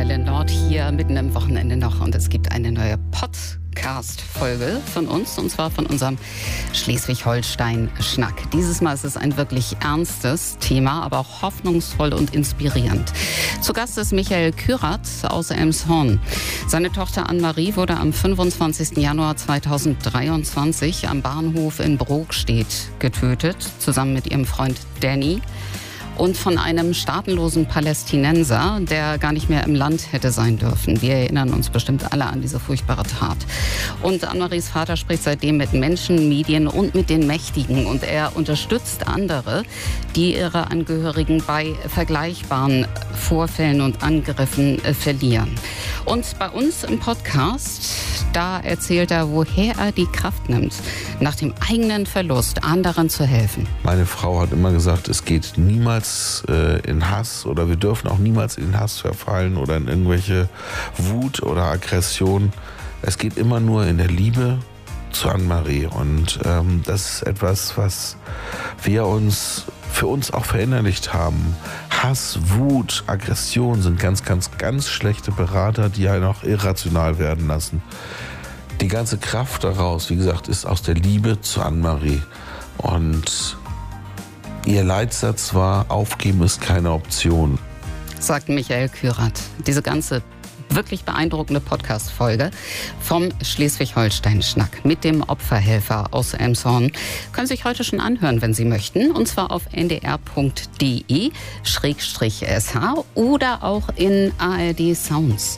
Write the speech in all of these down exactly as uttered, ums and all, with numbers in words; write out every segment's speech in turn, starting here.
Welle Nord hier mitten im Wochenende noch und es gibt eine neue Podcast-Folge von uns und zwar von unserem Schleswig-Holstein-Schnack. Dieses Mal ist es ein wirklich ernstes Thema, aber auch hoffnungsvoll und inspirierend. Zu Gast ist Michael Kürath aus Elmshorn. Seine Tochter Anne-Marie wurde am fünfundzwanzigsten Januar zweitausenddreiundzwanzig am Bahnhof in Brokstedt getötet, zusammen mit ihrem Freund Danny. Und von einem staatenlosen Palästinenser, der gar nicht mehr im Land hätte sein dürfen. Wir erinnern uns bestimmt alle an diese furchtbare Tat. Und Anne-Maries Vater spricht seitdem mit Menschen, Medien und mit den Mächtigen. Und er unterstützt andere, die ihre Angehörigen bei vergleichbaren Vorfällen und Angriffen verlieren. Und bei uns im Podcast, da erzählt er, woher er die Kraft nimmt, nach dem eigenen Verlust anderen zu helfen. Meine Frau hat immer gesagt, es geht niemals äh, in Hass oder wir dürfen auch niemals in Hass verfallen oder in irgendwelche Wut oder Aggression. Es geht immer nur in der Liebe zu Anne-Marie und ähm, das ist etwas, was wir uns für uns auch verinnerlicht haben. Hass, Wut, Aggression sind ganz, ganz, ganz schlechte Berater, die einen auch irrational werden lassen. Die ganze Kraft daraus, wie gesagt, ist aus der Liebe zu Anne-Marie. Und ihr Leitsatz war, aufgeben ist keine Option. Sagt Michael Kürath. Diese ganze wirklich beeindruckende Podcast-Folge vom Schleswig-Holstein-Schnack mit dem Opferhelfer aus Elmshorn können Sie sich heute schon anhören, wenn Sie möchten. Und zwar auf n d r punkt d e schrägstrich s h oder auch in A R D Sounds.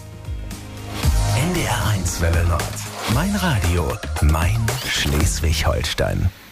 N D R eins Welle Nord. Mein Radio, mein Schleswig-Holstein.